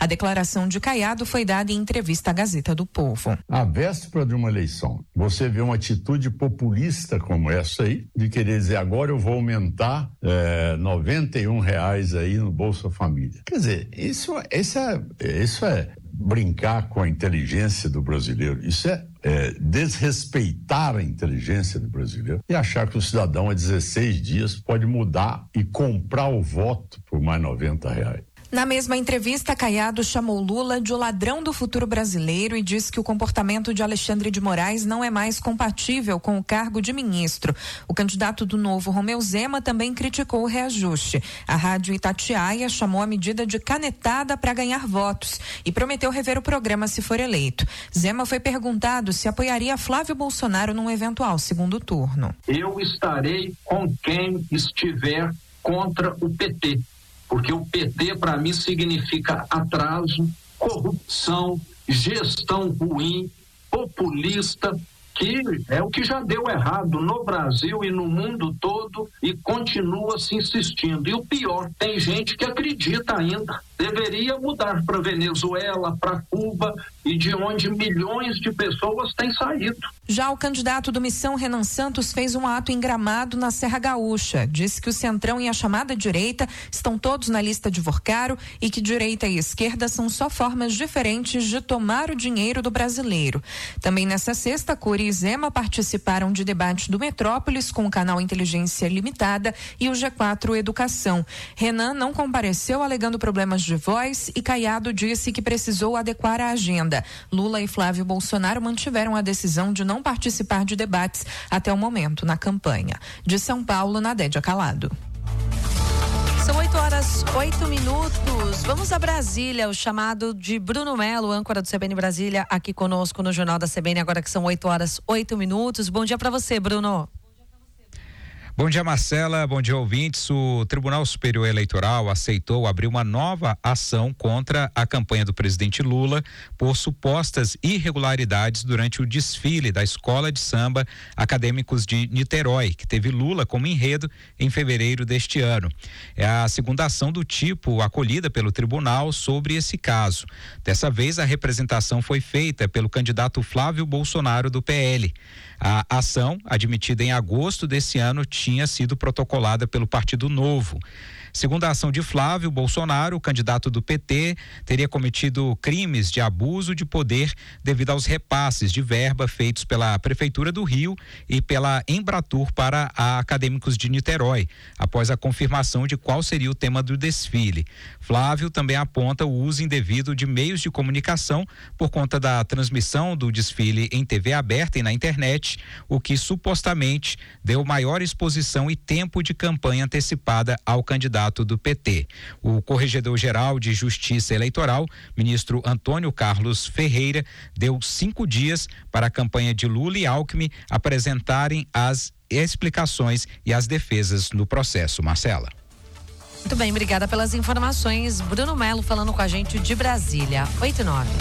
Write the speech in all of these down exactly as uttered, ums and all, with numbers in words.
A declaração de Caiado foi dada em entrevista à Gazeta do Povo. À véspera de uma eleição, você vê uma atitude populista como essa aí, de querer dizer agora eu vou aumentar é, noventa e um reais aí no Bolsa Família. Quer dizer, isso, isso, é, isso é brincar com a inteligência do brasileiro. Isso é, é desrespeitar a inteligência do brasileiro e achar que o cidadão a dezesseis dias pode mudar e comprar o voto por mais noventa reais. Na mesma entrevista, Caiado chamou Lula de o ladrão do futuro brasileiro e disse que o comportamento de Alexandre de Moraes não é mais compatível com o cargo de ministro. O candidato do Novo, Romeu Zema, também criticou o reajuste. A rádio Itatiaia chamou a medida de canetada para ganhar votos e prometeu rever o programa se for eleito. Zema foi perguntado se apoiaria Flávio Bolsonaro num eventual segundo turno. Eu estarei com quem estiver contra o P T. Porque o P T, para mim, significa atraso, corrupção, gestão ruim, populista, que é o que já deu errado no Brasil e no mundo todo e continua se insistindo. E o pior, tem gente que acredita ainda. Deveria mudar para Venezuela, para Cuba e de onde milhões de pessoas têm saído. Já o candidato do Missão, Renan Santos, fez um ato em Gramado, na Serra Gaúcha. Disse que o Centrão e a chamada direita estão todos na lista de Vorcaro e que direita e esquerda são só formas diferentes de tomar o dinheiro do brasileiro. Também nessa sexta, Cury e Zema participaram de debate do Metrópolis com o canal Inteligência Limitada e o G quatro Educação. Renan não compareceu alegando problemas de voz e Caiado disse que precisou adequar a agenda. Lula e Flávio Bolsonaro mantiveram a decisão de não participar de debates até o momento na campanha. De São Paulo, Nadédia Calado. São oito horas, oito minutos. Vamos a Brasília, o chamado de Bruno Melo, âncora do C B N Brasília, aqui conosco no Jornal da C B N, agora que são oito horas, oito minutos. Bom dia para você, Bruno. Bom dia, Marcela. Bom dia, ouvintes. O Tribunal Superior Eleitoral aceitou abrir uma nova ação contra a campanha do presidente Lula por supostas irregularidades durante o desfile da Escola de Samba Acadêmicos de Niterói, que teve Lula como enredo em fevereiro deste ano. É a segunda ação do tipo acolhida pelo tribunal sobre esse caso. Dessa vez, a representação foi feita pelo candidato Flávio Bolsonaro, do P L. A ação, admitida em agosto desse ano, tinha sido protocolada pelo Partido Novo. Segundo a ação de Flávio Bolsonaro, o candidato do P T teria cometido crimes de abuso de poder devido aos repasses de verba feitos pela Prefeitura do Rio e pela Embratur para a Acadêmicos de Niterói, após a confirmação de qual seria o tema do desfile. Flávio também aponta o uso indevido de meios de comunicação por conta da transmissão do desfile em T V aberta e na internet, o que supostamente deu maior exposição e tempo de campanha antecipada ao candidato do P T. O Corregedor-Geral de Justiça Eleitoral, ministro Antônio Carlos Ferreira, deu cinco dias para a campanha de Lula e Alckmin apresentarem as explicações e as defesas no processo. Marcela. Muito bem, obrigada pelas informações. Bruno Melo falando com a gente de Brasília. oito e nove.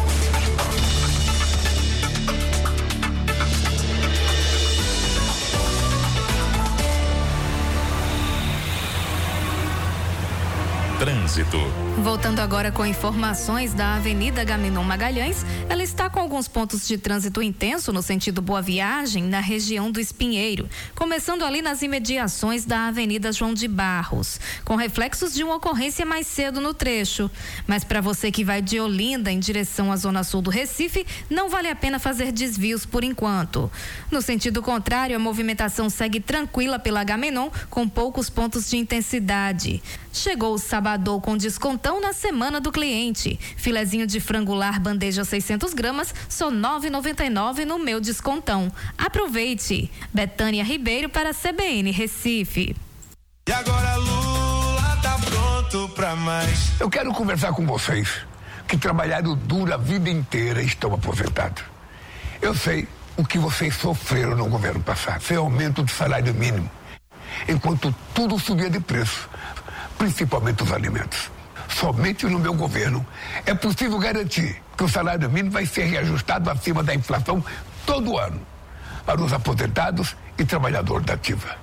Trânsito. Voltando agora com informações da Avenida Agamenon Magalhães, ela está com alguns pontos de trânsito intenso no sentido Boa Viagem, na região do Espinheiro, começando ali nas imediações da Avenida João de Barros, com reflexos de uma ocorrência mais cedo no trecho. Mas para você que vai de Olinda em direção à zona sul do Recife, não vale a pena fazer desvios por enquanto. No sentido contrário, a movimentação segue tranquila pela Agamenon, com poucos pontos de intensidade. Chegou o Sabadão com descontão na semana do cliente. Filezinho de frangular bandeja seiscentos gramas, só nove reais e noventa e nove centavos no meu descontão. Aproveite. Betânia Ribeiro para C B N Recife. E agora Lula tá pronto pra mais. Eu quero conversar com vocês que trabalharam duro a vida inteira e estão aposentados. Eu sei o que vocês sofreram no governo passado. Foi aumento do salário mínimo, enquanto tudo subia de preço, principalmente os alimentos. Somente no meu governo é possível garantir que o salário mínimo vai ser reajustado acima da inflação todo ano para os aposentados e trabalhadores da ativa.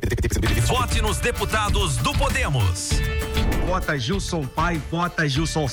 Vote nos deputados do Podemos. Vota Gilson Pai, vota Gilson